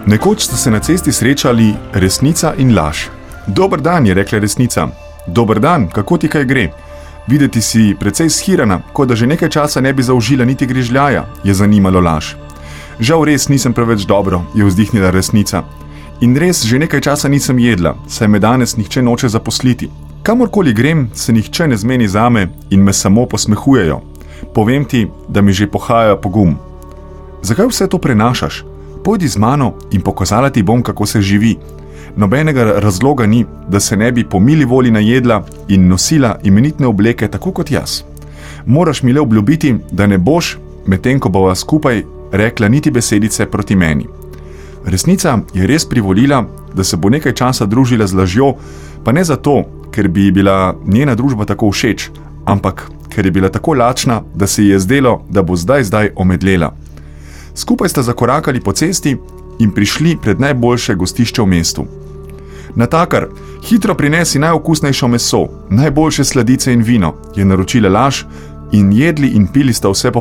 Nekoč sta se na cesti srečali resnica in laž. Dober dan, je rekla resnica. Dober dan, kako ti kaj gre? Videti si precej shirana, kot da že nekaj časa ne bi zaužila niti grižljaja, je zanimalo laž. Žal res nisem preveč dobro, je vzdihnila resnica. In res že nekaj časa nisem jedla, saj me danes nihče noče zaposliti. Kamorkoli grem, se nihče ne zmeni zame in me samo posmehujejo. Povem ti, da mi že pohaja pogum. Zakaj vse to prenašaš? Pojdi z mano in pokazala ti bom, kako se živi. Nobenega razloga ni, da se ne bi po mili volji najedla in nosila imenitne obleke tako kot jaz. Moraš mi le obljubiti, da ne boš, medtem ko bova skupaj, rekla niti besedice proti meni. Resnica je res privolila, da se bo nekaj časa družila z lažjo, pa ne zato, ker bi bila njena družba tako všeč, ampak ker je bila tako lačna, da se ji je zdelo, da bo zdaj omedlela. Skupaj sta zakorakali po cesti in prišli pred najboljše gostišče v mestu. Natakar, hitro prinesi najokusnejšo meso, najboljše sladice in vino, je naročila laž in jedli in pili sta vse po